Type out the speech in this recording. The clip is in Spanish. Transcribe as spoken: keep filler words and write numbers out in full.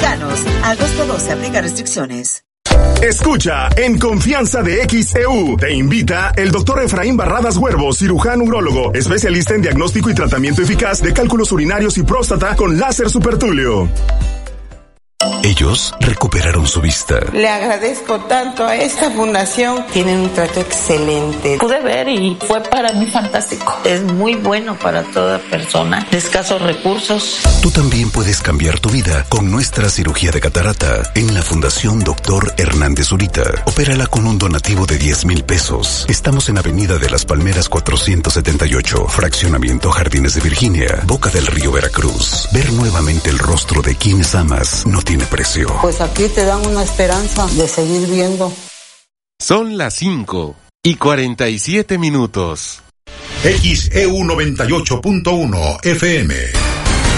mexicanos. Agosto doce, aplica restricciones. Escucha, en confianza de X E U, te invita el doctor Efraín Barradas Huervo, cirujano urólogo, especialista en diagnóstico y tratamiento eficaz de cálculos urinarios y próstata con láser supertulio. Ellos recuperaron su vista. Le agradezco tanto a esta fundación. Tienen un trato excelente. Pude ver y fue para mí fantástico. Es muy bueno para toda persona de escasos recursos. Tú también puedes cambiar tu vida con nuestra cirugía de catarata en la Fundación Doctor Hernández Zurita. Opérala con un donativo de diez mil pesos. Estamos en Avenida de las Palmeras cuatrocientos setenta y ocho, Fraccionamiento Jardines de Virginia, Boca del Río, Veracruz. Ver nuevamente el rostro de quienes amas no tiene precio. Pues aquí te dan una esperanza de seguir viendo. Son las cinco y cuarenta y siete minutos. X E U noventa y ocho punto uno F M.